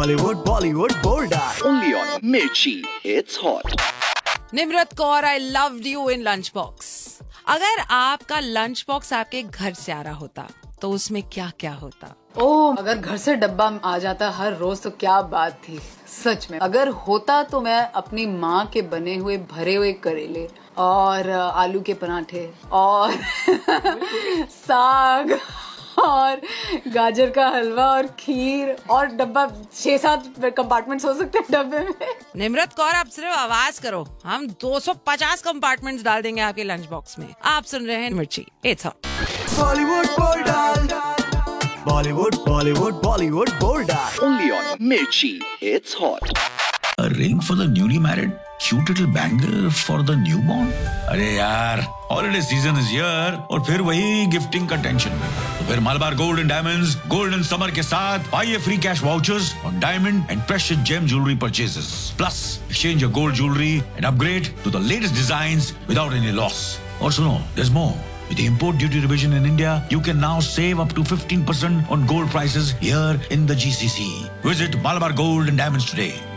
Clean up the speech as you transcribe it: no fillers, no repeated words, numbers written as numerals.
Hollywood, Bollywood, Bollywood. Only on Mirchi. It's hot. Nimrat Kaur, I loved you in lunch box. अगर आपका lunch box आपके घर से आ रहा होता तो उसमें क्या क्या होता? ओह, अगर घर से डब्बा आ जाता हर रोज तो क्या बात थी। सच में अगर होता तो मैं अपनी माँ के बने हुए भरे हुए करेले और आलू के पराठे और साग और गाजर का हलवा और खीर और डब्बा 6-7 कंपार्टमेंट्स हो सकते हैं डब्बे में। निम्रत कौर, आप सिर्फ आवाज करो, हम 250 कंपार्टमेंट्स डाल देंगे आपके लंच बॉक्स में। आप सुन रहे हैं मिर्ची, it's hot. Bollywood, Bollywood. Bollywood, Bollywood, Bollywood, Bollywood. Only on Mirchi. It's hot. A ring for the newly married, cute little bangle for the newborn. अरे यार, holiday season is here और फिर वही गिफ्टिंग का टेंशन। तो फिर Malabar gold and diamonds golden summer के साथ पाइए free cash vouchers on diamond and precious gem jewelry purchases. Plus, exchange your gold jewelry and upgrade to the latest designs without any loss. और सुनो, there's more. With the import duty revision in India, you can now save up to 15% on gold prices here in the GCC. Visit Malabar Gold and Diamonds today.